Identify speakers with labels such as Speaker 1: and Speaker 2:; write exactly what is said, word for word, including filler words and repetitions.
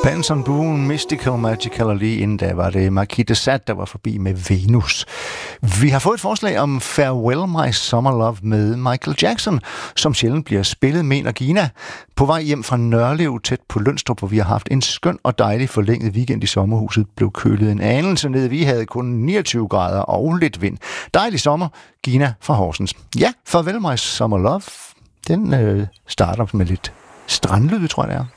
Speaker 1: Benson Boone, Mystical Magical, og lige inden da var det Marquis de Sade, der var forbi med Venus. Vi har fået et forslag om Farewell My Summer Love med Michael Jackson, som sjældent bliver spillet, mener Gina. På vej hjem fra Nørlev, tæt på Lønstrup, hvor vi har haft en skøn og dejlig forlænget weekend i sommerhuset, blev kølet en anelse ned. Vi havde kun niogtyve grader og lidt vind. Dejlig sommer, Gina fra Horsens. Ja, Farewell My Summer Love, den øh, starter med lidt strandlyd, tror jeg det er.